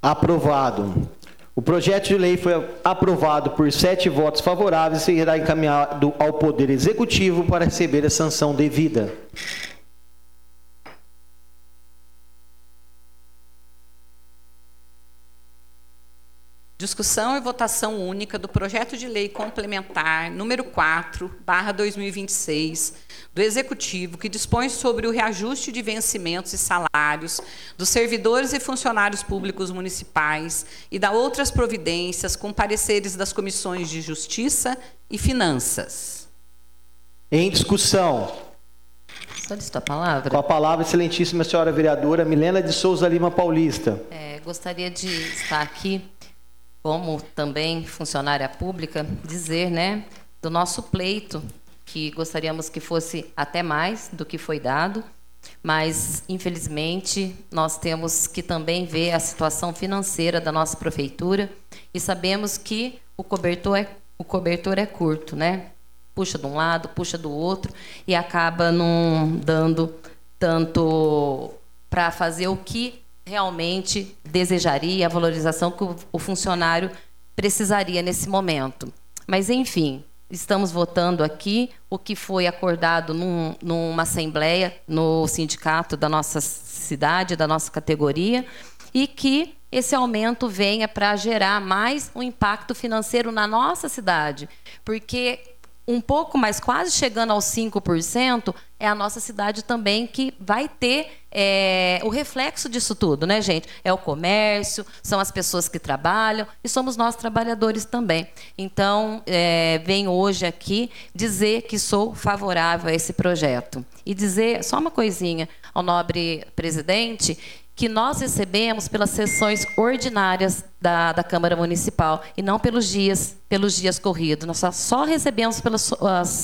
Aprovado. O projeto de lei foi aprovado por 7 votos favoráveis e será encaminhado ao Poder Executivo para receber a sanção devida. Discussão e votação única do projeto de lei complementar número 4/2026 do Executivo, que dispõe sobre o reajuste de vencimentos e salários dos servidores e funcionários públicos municipais e da outras providências, com pareceres das comissões de Justiça e Finanças. Em discussão. Solicitou a palavra. Com a palavra, excelentíssima senhora vereadora Milena de Souza Lima Paulista. Gostaria de estar aqui, como também funcionária pública, dizer, né, do nosso pleito, que gostaríamos que fosse até mais do que foi dado, mas, infelizmente, nós temos que também ver a situação financeira da nossa prefeitura e sabemos que o cobertor é curto, né? Puxa de um lado, puxa do outro e acaba não dando tanto para fazer o que realmente desejaria, a valorização que o funcionário precisaria nesse momento. Mas, enfim, estamos votando aqui o que foi acordado numa assembleia no sindicato da nossa cidade, da nossa categoria, e que esse aumento venha para gerar mais um impacto financeiro na nossa cidade, porque um pouco mais, quase chegando aos 5%, é a nossa cidade também que vai ter o reflexo disso tudo, né, gente? É o comércio, são as pessoas que trabalham e somos nós trabalhadores também. Então, venho hoje aqui dizer que sou favorável a esse projeto. E dizer só uma coisinha ao nobre presidente, que nós recebemos pelas sessões ordinárias da Câmara Municipal e não pelos dias corridos. Nós só recebemos pelas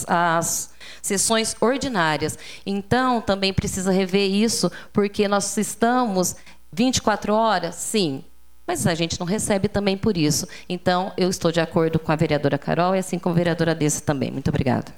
as sessões ordinárias. Então, também precisa rever isso, porque nós estamos 24 horas, sim, mas a gente não recebe também por isso. Então, eu estou de acordo com a vereadora Carol e assim como a vereadora Dessa também. Muito obrigada.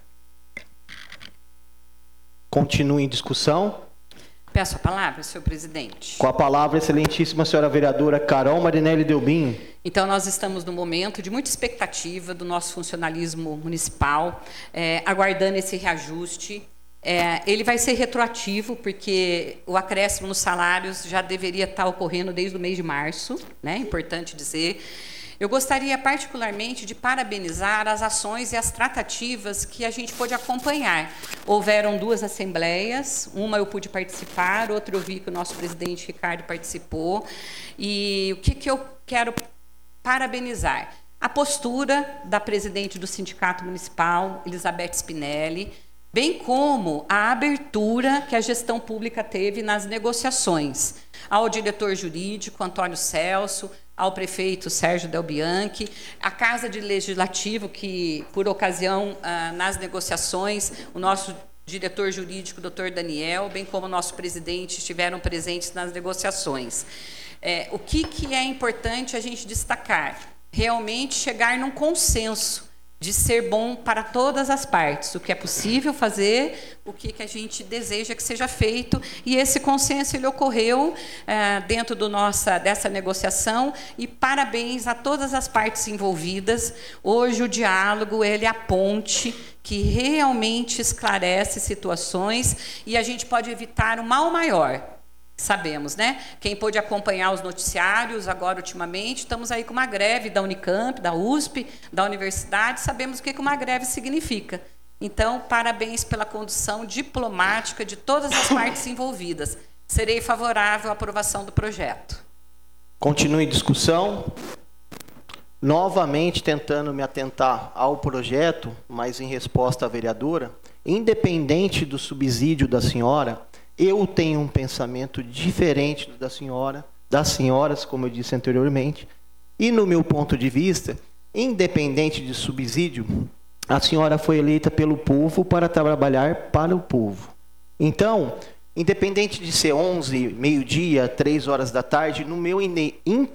Continue em discussão. Peço a palavra, senhor presidente. Com a palavra, excelentíssima senhora vereadora Carol Marinelli Delbin. Então, nós estamos num momento de muita expectativa do nosso funcionalismo municipal, aguardando esse reajuste. Ele vai ser retroativo, porque o acréscimo nos salários já deveria estar ocorrendo desde o mês de março, né? Importante dizer. Eu gostaria particularmente de parabenizar as ações e as tratativas que a gente pôde acompanhar. Houveram 2 assembleias, uma eu pude participar, outra eu vi que o nosso presidente Ricardo participou. E o que eu quero parabenizar? A postura da presidente do Sindicato Municipal, Elizabeth Spinelli, bem como a abertura que a gestão pública teve nas negociações. Ao diretor jurídico, Antônio Celso, ao prefeito Sérgio Del Bianchi, à Casa de Legislativo, que, por ocasião, nas negociações, o nosso diretor jurídico, doutor Daniel, bem como o nosso presidente, estiveram presentes nas negociações. O que é importante a gente destacar? Realmente chegar num consenso de ser bom para todas as partes, o que é possível fazer, o que a gente deseja que seja feito, e esse consenso ele ocorreu dentro dessa negociação, e parabéns a todas as partes envolvidas. Hoje o diálogo ele é a ponte que realmente esclarece situações e a gente pode evitar um mal maior. Sabemos, né? Quem pôde acompanhar os noticiários agora, ultimamente, estamos aí com uma greve da Unicamp, da USP, da universidade, sabemos o que uma greve significa. Então, parabéns pela condução diplomática de todas as partes envolvidas. Serei favorável à aprovação do projeto. Continue em discussão. Novamente tentando me atentar ao projeto, mas em resposta à vereadora, independente do subsídio da senhora, eu tenho um pensamento diferente das senhoras, como eu disse anteriormente, e no meu ponto de vista, independente de subsídio, a senhora foi eleita pelo povo para trabalhar para o povo. Então, independente de ser 11, meio-dia, 3 horas da tarde, no meu